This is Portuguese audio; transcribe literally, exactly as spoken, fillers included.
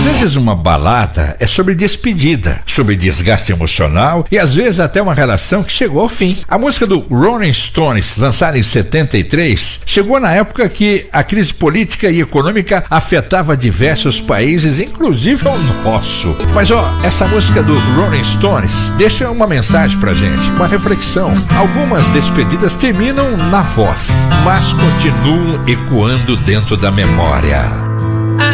vezes uma balada é sobre despedida, sobre desgaste emocional e às vezes até uma relação que chegou ao fim. A música do Rolling Stones, lançada em setenta e três, chegou na época que a crise política e econômica afetava diversos países, inclusive o nosso. Mas ó, essa música do Rolling Stones deixa uma mensagem pra gente, uma reflexão. Algumas despedidas terminam na voz, mas continuam ecoando dentro da memória.